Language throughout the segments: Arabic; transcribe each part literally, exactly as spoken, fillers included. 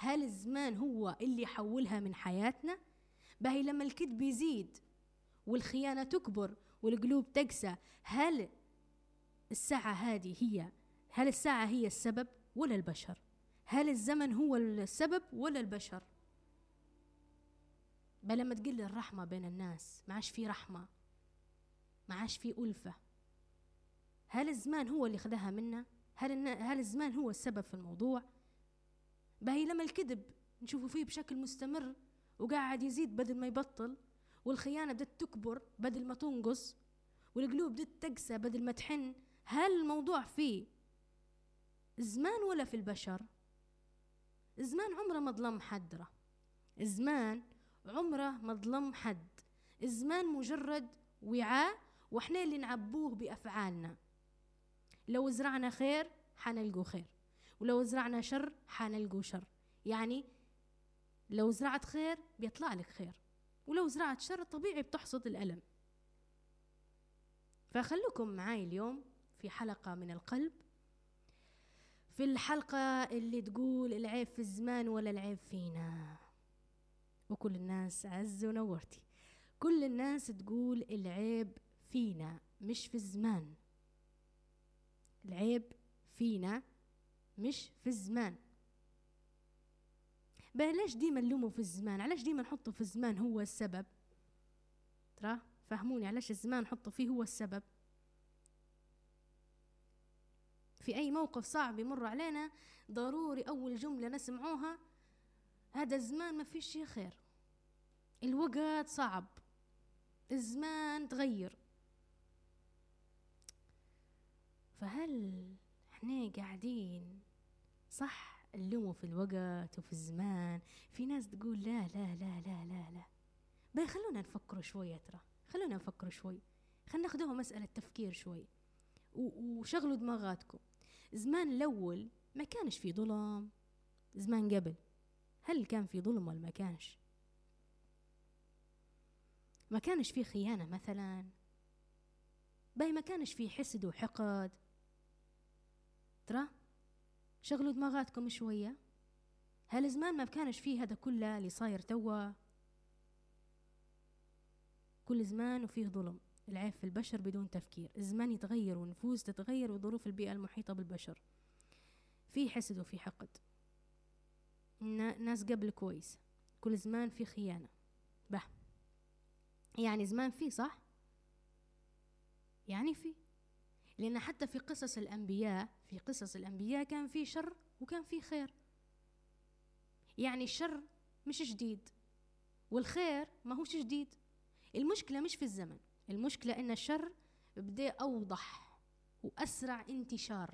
هل الزمان هو اللي يحولها من حياتنا؟ باهي لما الكذب يزيد والخيانة تكبر والقلوب تقسى، هل الساعة هذه هي هل الساعة هي السبب ولا البشر؟ هل الزمن هو السبب ولا البشر؟ بل لما تقل الرحمة بين الناس ما عاش في رحمة، ما عاش في ألفة. هل الزمان هو اللي خذها منا؟ هل هل الزمان هو السبب في الموضوع؟ باهي لما الكذب نشوفه فيه بشكل مستمر وقاعد يزيد بدل ما يبطل، والخيانة بدت تكبر بدل ما تنقص، والقلوب بدت تقسى بدل ما تحن، هل الموضوع فيه الزمان ولا في البشر؟ الزمان عمره ما ظلم حد، الزمان عمره ما ظلم حد. الزمان مجرد وعاء واحنا اللي نعبوه بأفعالنا. لو زرعنا خير حنلقوا خير، ولو زرعنا شر حنلقوا شر. يعني لو زرعت خير بيطلع لك خير، ولو زرعت شر طبيعي بتحصد الألم. فخلوكم معاي اليوم في حلقة من القلب، في الحلقة اللي تقول العيب في الزمان ولا العيب فينا. وكل الناس عز ونورتي، كل الناس تقول العيب فينا مش في الزمان. العيب فينا مش في الزمان. بلاش ديما نلومه في الزمان، علاش ديما نحطه في الزمان هو السبب؟ ترى فهموني، علاش الزمان نحطه فيه هو السبب؟ في أي موقف صعب يمر علينا ضروري أول جملة نسمعوها هذا الزمان ما فيش شي خير، الوقت صعب، الزمان تغير. فهل احنا قاعدين صح نلومه في الوقت وفي الزمان؟ في ناس تقول لا لا لا لا لا لا. بي خلونا نفكر شوية، ترى خلونا نفكر شوي، خلنا ناخدوها مسألة تفكير شوي وشغلوا دماغاتكم. زمان الأول ما كانش في ظلم، زمان قبل هل كان في ظلم ولا ما كانش؟ ما كانش في خيانة مثلا؟ باي ما كانش في حسد وحقد؟ ترى شغلوا دماغاتكم شوية. هل زمان ما كانش فيه هذا كله اللي صاير توا؟ كل زمان وفيه ظلم، العيب في البشر بدون تفكير. الزمان يتغير والنفوس تتغير وظروف البيئة المحيطة بالبشر. في حسد وفي حقد، ناس قبل كويس، كل زمان في خيانة. به يعني زمان في صح؟ يعني في، لأن حتى في قصص الأنبياء في قصص الأنبياء كان في شر وكان في خير. يعني الشر مش جديد والخير ما هوش جديد. المشكلة مش في الزمن، المشكلة إن الشر بدأ أوضح وأسرع انتشار.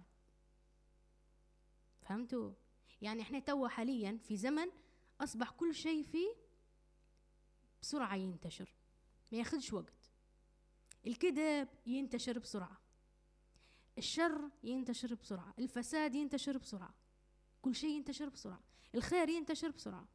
فهمتوا؟ يعني إحنا توا حاليا في زمن أصبح كل شيء فيه بسرعة ينتشر، ما ياخدش وقت. الكذب ينتشر بسرعة، الشر ينتشر بسرعة، الفساد ينتشر بسرعة، كل شيء ينتشر بسرعة، الخير ينتشر بسرعة.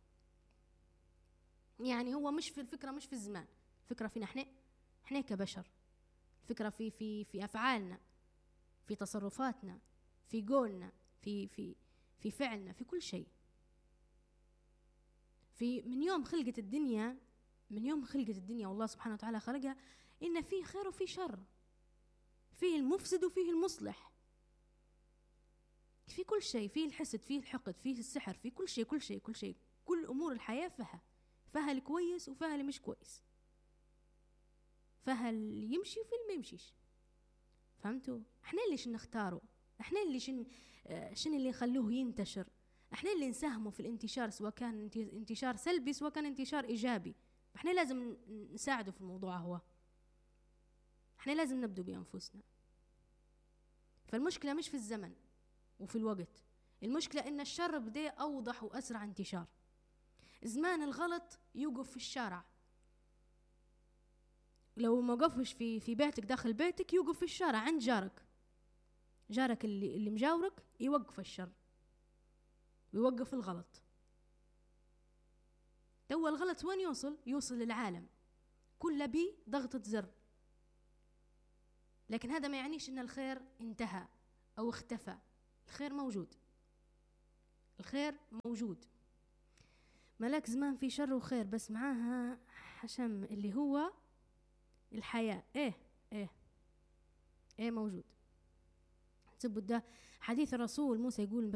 يعني هو مش في الفكرة، مش في الزمان، الفكرة فينا احنا احنا كبشر. الفكرة في في في أفعالنا، في تصرفاتنا، في قولنا، في في في فعلنا، في كل شيء. في من يوم خلقت الدنيا من يوم خلقت الدنيا والله سبحانه وتعالى خلقها إن فيه خير وفيه شر، فيه المفسد وفيه المصلح، في كل شيء، فيه الحسد، فيه الحقد، فيه السحر، في كل شيء كل شيء كل شيء كل أمور الحياة فيها فيها الكويس وفيها اللي مش كويس، فيها اللي يمشي وفي اللي ما يمشيش. فهمتوا؟ احنا اللي شن نختاره، احنا اللي شن اه شن اللي نخلوه ينتشر، احنا اللي نساهموا في الانتشار، سواء كان انتشار سلبي سواء كان انتشار إيجابي. احنا لازم نساعده في الموضوع، هو احنا لازم نبدو بأنفسنا. فالمشكلة مش في الزمن وفي الوقت، المشكلة إن الشر بدأ أوضح وأسرع انتشار. زمان الغلط يوقف في الشارع، لو ما وقفش في في بيتك داخل بيتك يوقف في الشارع عند جارك، جارك اللي اللي مجاورك يوقف الشر ويوقف الغلط. تو الغلط وين يوصل؟ يوصل للعالم كله بيه ضغطة زر. لكن هذا ما يعنيش إن الخير انتهى أو اختفى. الخير موجود، الخير موجود ملاك زمان في شر وخير، بس معاها حشم اللي هو الحياة. ايه ايه ايه موجود. تبوا ده حديث الرسول موسى يقول